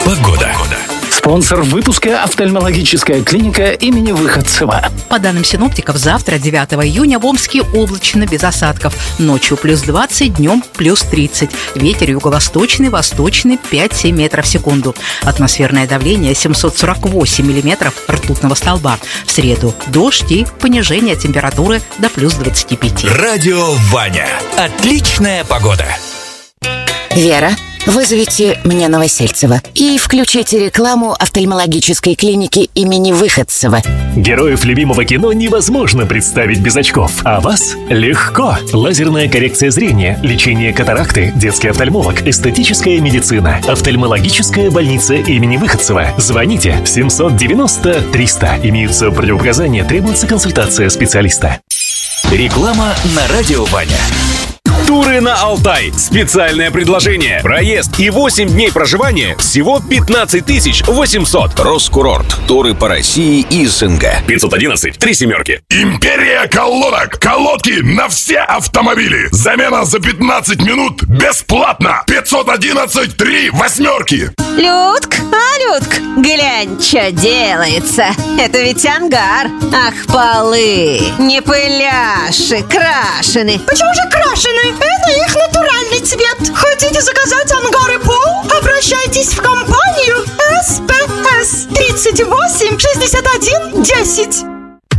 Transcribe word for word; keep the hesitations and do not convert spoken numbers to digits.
Погода. Спонсор выпуска — офтальмологическая клиника имени Выходцева. По данным синоптиков, завтра, девятого июня, в Омске облачно, без осадков. Ночью плюс двадцать, днем плюс тридцать. Ветер юго-восточный, восточный пять-семь метров в секунду. Атмосферное давление семьсот сорок восемь миллиметров ртутного столба. В среду дождь и понижение температуры до плюс двадцати пяти. Радио Ваня. Отличная погода. Вера, вызовите мне Новосельцева и включите рекламу офтальмологической клиники имени Выходцева. Героев любимого кино невозможно представить без очков, а вас легко. Лазерная коррекция зрения, лечение катаракты, детский офтальмолог, эстетическая медицина, офтальмологическая больница имени Выходцева. Звоните семьсот девяносто триста. Имеются противопоказания, требуется консультация специалиста. Реклама на Радио Ваня. Туры на Алтай. Специальное предложение. Проезд и восемь дней проживания всего пятнадцать тысяч восемьсот. Роскурорт. Туры по России и СНГ. пятьсот одиннадцать. Три семерки. Империя колодок. Колодки на все автомобили. Замена за пятнадцать минут бесплатно. пятьсот одиннадцать. Три восьмерки. Людк, а, Людк, глянь, что делается. Это ведь ангар. Ах, полы, не пыляши, крашены. Почему же крашены? Это их натуральный цвет. Хотите заказать ангар и пол? Обращайтесь в компанию эс пэ эс тридцать восемь шестьдесят один десять.